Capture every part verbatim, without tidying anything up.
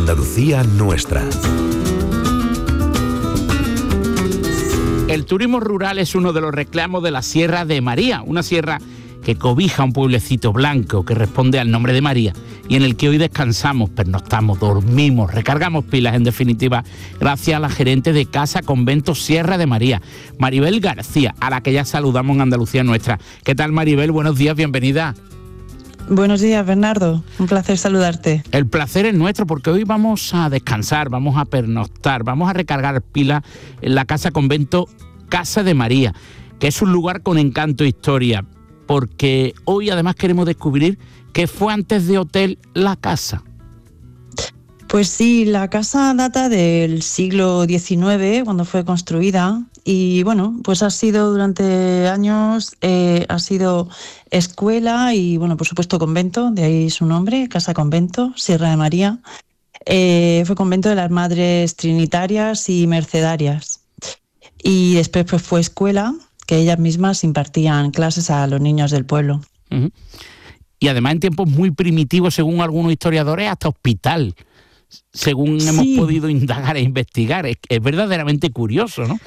Andalucía nuestra. El turismo rural es uno de los reclamos de la Sierra de María, una sierra que cobija un pueblecito blanco que responde al nombre de María y en el que hoy descansamos, pernoctamos, dormimos, recargamos pilas, en definitiva, gracias a la gerente de Casa Convento Sierra de María, Maribel García, a la que ya saludamos en Andalucía nuestra. ¿Qué tal, Maribel? Buenos días, bienvenida. Buenos días, Bernardo. Un placer saludarte. El placer es nuestro porque hoy vamos a descansar, vamos a pernoctar, vamos a recargar pilas en la Casa Convento Casa de María, que es un lugar con encanto e historia, porque hoy además queremos descubrir qué fue antes de hotel la casa. Pues sí, la casa data del siglo diecinueve, cuando fue construida, y bueno, pues ha sido durante años, eh, ha sido escuela y bueno, por supuesto convento, de ahí su nombre, Casa Convento, Sierra de María. Eh, fue convento de las Madres Trinitarias y Mercedarias. Y después pues fue escuela, que ellas mismas impartían clases a los niños del pueblo. Uh-huh. Y además en tiempos muy primitivos, según algunos historiadores, hasta hospital, según sí. hemos podido indagar e investigar. Es, es verdaderamente curioso, ¿no?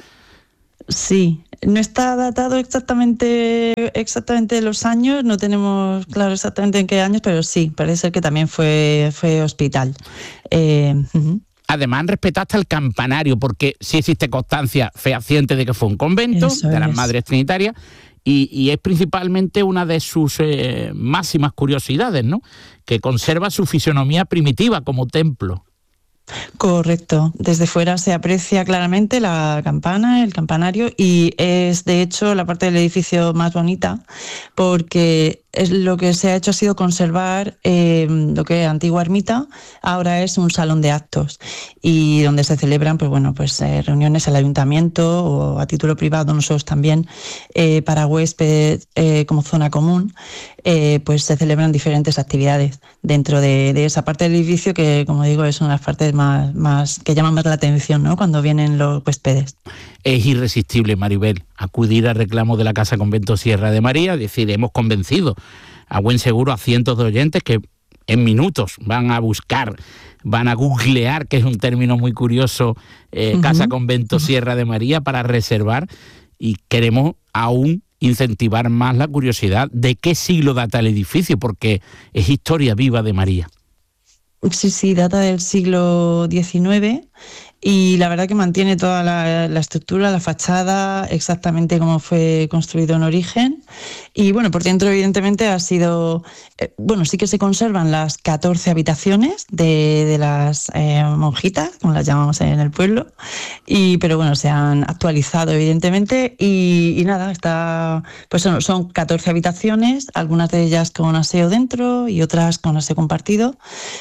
Sí, no está datado exactamente exactamente los años, no tenemos claro exactamente en qué años, pero sí, parece ser que también fue, fue hospital. Eh, uh-huh. Además han respetado hasta el campanario, porque sí existe constancia fehaciente de que fue un convento Eso de las es. Madres Trinitarias, y, y es principalmente una de sus eh, máximas curiosidades, ¿no? Que conserva su fisonomía primitiva como templo. Correcto, desde fuera se aprecia claramente la campana, el campanario, y es de hecho la parte del edificio más bonita, porque es lo que se ha hecho ha sido conservar eh, lo que es antigua ermita, ahora es un salón de actos y donde se celebran pues bueno pues eh, reuniones al ayuntamiento o a título privado, nosotros también eh, para huésped eh, como zona común, eh, pues se celebran diferentes actividades dentro de, de esa parte del edificio que, como digo, es una de las partes más, más que llaman más la atención, ¿no? Cuando vienen los huéspedes. Es irresistible, Maribel, acudir al reclamo de la Casa Convento Sierra de María, es decir, hemos convencido a buen seguro a cientos de oyentes que en minutos van a buscar, van a googlear, que es un término muy curioso, eh, uh-huh. Casa Convento Sierra de María para reservar, y queremos aún incentivar más la curiosidad de qué siglo data el edificio, porque es historia viva de María. Sí, sí, data del siglo diecinueve y la verdad que mantiene toda la, la estructura, la fachada, exactamente como fue construido en origen. Y bueno, por dentro evidentemente ha sido, eh, bueno, sí que se conservan las catorce habitaciones de, de las eh, monjitas, como las llamamos en el pueblo, y, pero bueno, se han actualizado evidentemente y, y nada, está, pues son, son catorce habitaciones, algunas de ellas con aseo dentro y otras con aseo compartido.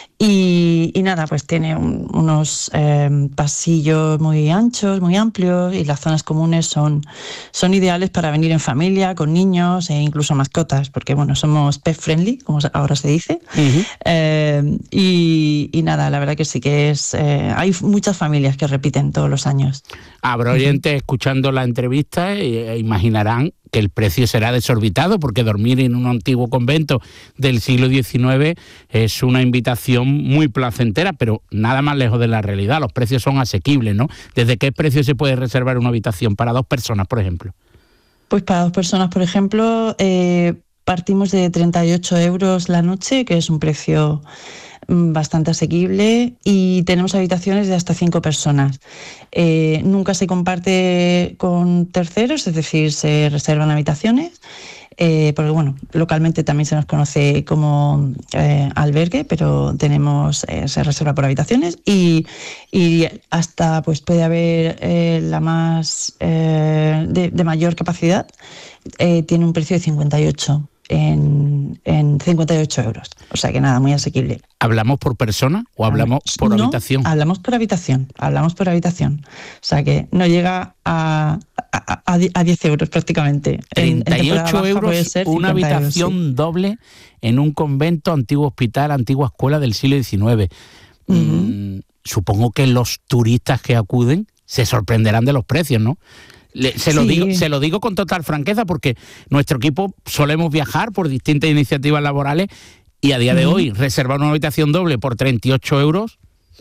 Y, y nada, pues tiene un, unos eh, pasillos muy anchos, muy amplios, y las zonas comunes son, son ideales para venir en familia, con niños e incluso mascotas, porque bueno, somos pet friendly, como ahora se dice. Uh-huh. Eh, y, y nada, la verdad que sí que es... Eh, hay muchas familias que repiten todos los años. Habrá oyentes uh-huh. escuchando la entrevista e imaginarán que el precio será desorbitado, porque dormir en un antiguo convento del siglo diecinueve es una invitación muy placentera, pero nada más lejos de la realidad. Los precios son asequibles, ¿no? ¿Desde qué precio se puede reservar una habitación para dos personas, por ejemplo? Pues para dos personas, por ejemplo, eh, partimos de treinta y ocho euros la noche, que es un precio bastante asequible, y tenemos habitaciones de hasta cinco personas. Eh, nunca se comparte con terceros, es decir, se reservan habitaciones, eh, porque bueno, localmente también se nos conoce como eh, albergue, pero tenemos eh, se reserva por habitaciones y, y hasta pues puede haber eh, la más eh, de, de mayor capacidad, eh, tiene un precio de cincuenta y ocho. En, en cincuenta y ocho euros, o sea que nada, muy asequible. ¿Hablamos por persona o hablamos por no, habitación? hablamos por habitación, hablamos por habitación, o sea que no llega a, a, a, a diez euros prácticamente. treinta y ocho euros una habitación euros, sí. doble en un convento, antiguo hospital, antigua escuela del siglo diecinueve. Uh-huh. Mm, supongo que los turistas que acuden se sorprenderán de los precios, ¿no? Le, se, lo sí. digo, se lo digo con total franqueza, porque nuestro equipo solemos viajar por distintas iniciativas laborales y a día de uh-huh. hoy reservar una habitación doble por treinta y ocho euros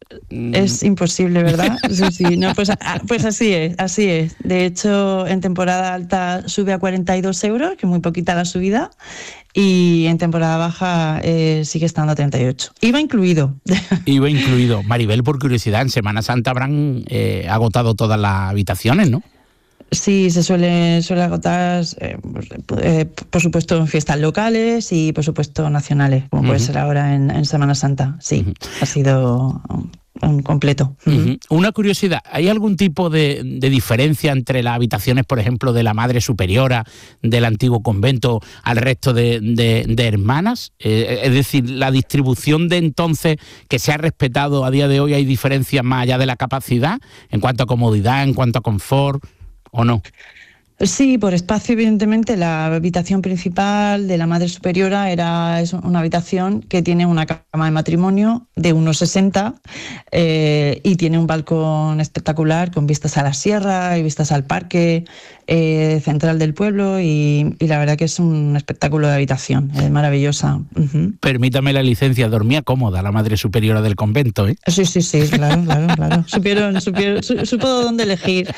Es imposible, ¿verdad? Sí, sí. No, pues, pues así es, así es. De hecho, en temporada alta sube a cuarenta y dos euros, que es muy poquita la subida, y en temporada baja eh, sigue estando a treinta y ocho. I V A incluido. I V A incluido. Maribel, por curiosidad, en Semana Santa habrán eh, agotado todas las habitaciones, ¿no? Sí, se suele, suele agotar, eh, eh, por supuesto, en fiestas locales y, por supuesto, nacionales, como uh-huh. puede ser ahora en, en Semana Santa. Sí, uh-huh. ha sido un, un completo. Uh-huh. Una curiosidad, ¿hay algún tipo de, de diferencia entre las habitaciones, por ejemplo, de la Madre Superiora del antiguo convento al resto de, de, de hermanas? Eh, es decir, la distribución de entonces que se ha respetado a día de hoy, ¿hay diferencias más allá de la capacidad en cuanto a comodidad, en cuanto a confort? ¿O no? Sí, por espacio, evidentemente, la habitación principal de la Madre Superiora era es una habitación que tiene una cama de matrimonio de uno sesenta eh, y tiene un balcón espectacular con vistas a la sierra y vistas al parque eh, central del pueblo y, y la verdad que es un espectáculo de habitación, es maravillosa. Uh-huh. Permítame la licencia, dormía cómoda la Madre Superiora del convento, ¿eh? Sí, sí, sí, claro, claro, claro. Supieron, supieron, su, supo dónde elegir.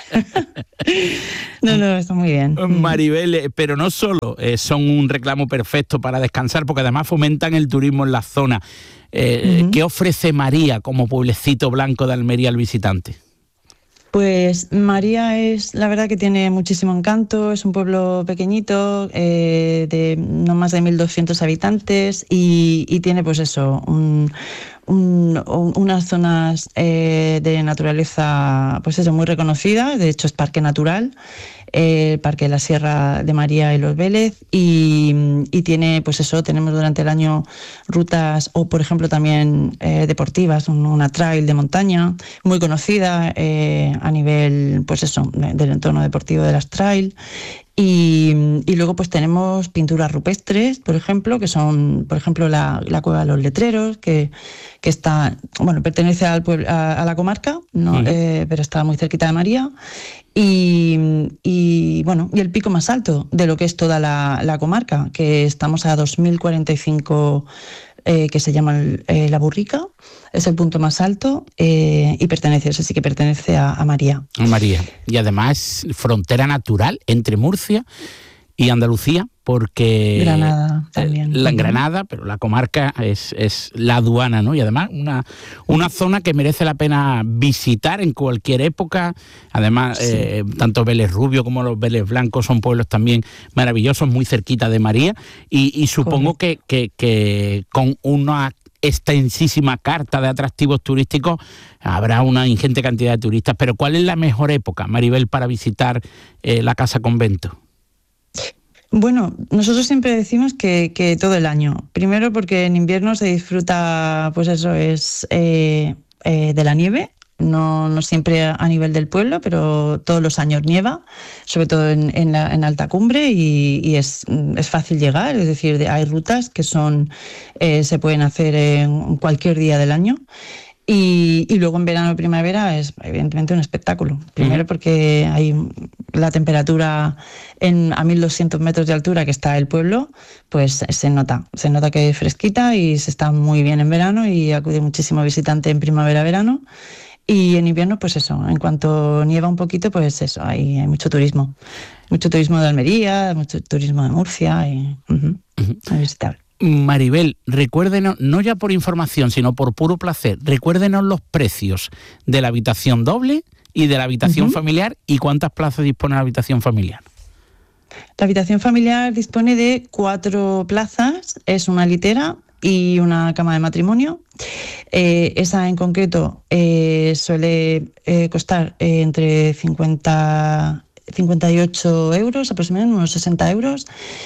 No, no, está muy bien. Maribel, pero no solo eh, son un reclamo perfecto para descansar, porque además fomentan el turismo en la zona. Eh, uh-huh. ¿Qué ofrece María como pueblecito blanco de Almería al visitante? Pues María es, la verdad que tiene muchísimo encanto, es un pueblo pequeñito, eh, de no más de mil doscientos habitantes y, y tiene pues eso, un, un, unas zonas eh, de naturaleza pues eso, muy reconocidas, de hecho es parque natural, el Parque de la Sierra de María y Los Vélez y, y tiene pues eso, tenemos durante el año rutas o por ejemplo también eh, deportivas, una trail de montaña muy conocida eh, a nivel pues eso, del entorno deportivo de las trail. Y, y luego pues tenemos pinturas rupestres, por ejemplo, que son, por ejemplo, la, la Cueva de los Letreros, que, que está, bueno, pertenece al pueblo, a, a la comarca, ¿no? Uh-huh. eh, pero está muy cerquita de María. Y, y bueno, y el pico más alto de lo que es toda la, la comarca, que estamos a dos mil cuarenta y cinco, eh, que se llama eh, La Burrica, es el punto más alto eh, y pertenece, eso sí que pertenece a, a María. María. Y además frontera natural entre Murcia y Andalucía, porque Granada también. La Granada, pero la comarca es, es la aduana, ¿no? Y además una, una zona que merece la pena visitar en cualquier época. Además, sí. eh, tanto Vélez Rubio como los Vélez Blancos son pueblos también maravillosos, muy cerquita de María. Y, y supongo que, que, que con una extensísima carta de atractivos turísticos habrá una ingente cantidad de turistas. Pero ¿cuál es la mejor época, Maribel, para visitar eh, la Casa Convento? Bueno, nosotros siempre decimos que, que todo el año. Primero porque en invierno se disfruta, pues eso es eh, eh, de la nieve. No, no siempre a nivel del pueblo, pero todos los años nieva, sobre todo en, en, la, en alta cumbre y, y es, es fácil llegar. Es decir, hay rutas que son eh, se pueden hacer en cualquier día del año. Y, y luego en verano y primavera es evidentemente un espectáculo. Primero porque hay la temperatura en, a mil doscientos metros de altura que está el pueblo, pues se nota, se nota que es fresquita y se está muy bien en verano y acude muchísimo visitante en primavera-verano. Y en invierno, pues eso, en cuanto nieva un poquito, pues eso, hay, hay mucho turismo. Mucho turismo de Almería, mucho turismo de Murcia y uh-huh, uh-huh. es visitable. Maribel, recuérdenos, no ya por información, sino por puro placer, recuérdenos los precios de la habitación doble y de la habitación uh-huh. familiar y cuántas plazas dispone la habitación familiar. La habitación familiar dispone de cuatro plazas, es una litera y una cama de matrimonio. Eh, esa en concreto eh, suele eh, costar eh, entre cincuenta, cincuenta y ocho euros, aproximadamente unos sesenta euros.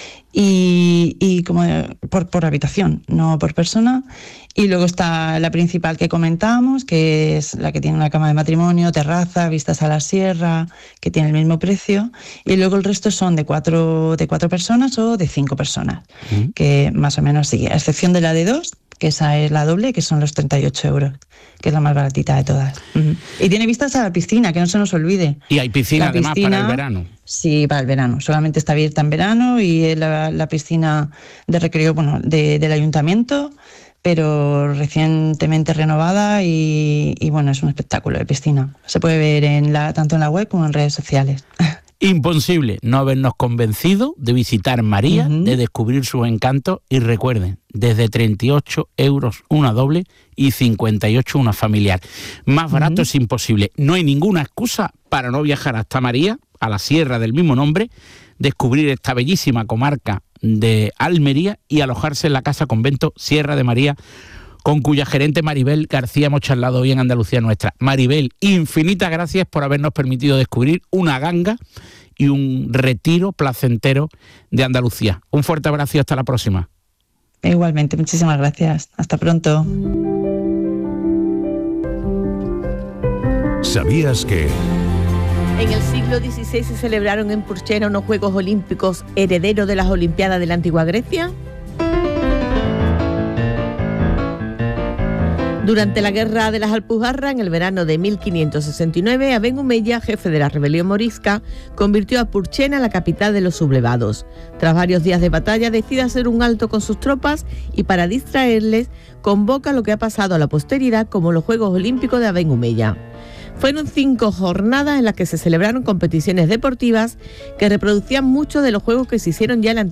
Y, y como por, por habitación, no por persona. Y luego está la principal que comentábamos, que es la que tiene una cama de matrimonio, terraza, vistas a la sierra, que tiene el mismo precio. Y luego el resto son de cuatro, de cuatro personas o de cinco personas, uh-huh. que más o menos sigue, a excepción de la de dos, que esa es la doble, que son los treinta y ocho euros, que es la más baratita de todas. Uh-huh. Y tiene vistas a la piscina, que no se nos olvide. Y hay piscina, además, piscina, para el verano. Sí, para el verano. Solamente está abierta en verano y la, la piscina de recreo, bueno, de, del ayuntamiento pero recientemente renovada y, y bueno, es un espectáculo de piscina. Se puede ver en la, tanto en la web como en redes sociales. Imposible no habernos convencido de visitar María, uh-huh. de descubrir sus encantos, y recuerden, desde treinta y ocho euros una doble y cincuenta y ocho una familiar. Más barato uh-huh. es imposible. No hay ninguna excusa para no viajar hasta María, a la sierra del mismo nombre, descubrir esta bellísima comarca de Almería y alojarse en la Casa Convento Sierra de María, con cuya gerente Maribel García hemos charlado hoy en Andalucía Nuestra. Maribel, infinitas gracias por habernos permitido descubrir una ganga y un retiro placentero de Andalucía. Un fuerte abrazo y hasta la próxima. Igualmente, muchísimas gracias. Hasta pronto. ¿Sabías que...? En el siglo dieciséis se celebraron en Purchena unos Juegos Olímpicos herederos de las Olimpiadas de la antigua Grecia. Durante la Guerra de las Alpujarras, en el verano de mil quinientos sesenta y nueve, Aben Humeya, jefe de la rebelión morisca, convirtió a Purchena en la capital de los sublevados. Tras varios días de batalla, decide hacer un alto con sus tropas y, para distraerles, convoca lo que ha pasado a la posteridad como los Juegos Olímpicos de Aben Humeya. Fueron cinco jornadas en las que se celebraron competiciones deportivas que reproducían muchos de los juegos que se hicieron ya en la antigua